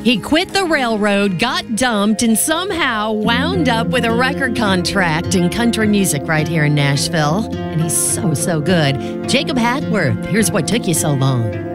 He quit the railroad, got dumped, and somehow wound up with a record contract in country music right here in Nashville. And he's so good. Jacob Hackworth, here's what took you so long.